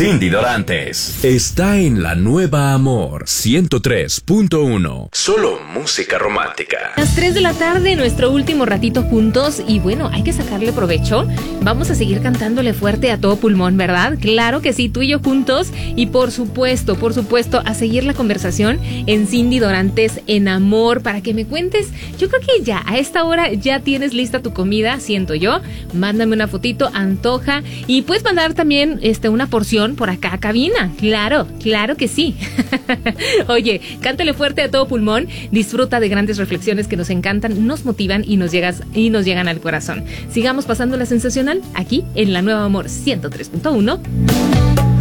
Cindy Dorantes. Está en la nueva Amor 103.1. Solo música romántica. Las 3 de la tarde, nuestro último ratito juntos. Y bueno, hay que sacarle provecho. Vamos a seguir cantándole fuerte a todo pulmón, ¿verdad? Claro que sí, tú y yo juntos. Y por supuesto, a seguir la conversación en Cindy Dorantes en Amor, para que me cuentes. Yo creo que ya, a esta hora ya tienes lista tu comida, siento yo. Mándame una fotito, antoja. Y puedes mandar también una porción por acá a cabina. Claro que sí. Oye, cántale fuerte a todo pulmón. Disfruta de grandes reflexiones que nos encantan, nos motivan y nos llegan al corazón. Sigamos pasándola sensacional aquí en la nueva Amor 103.1.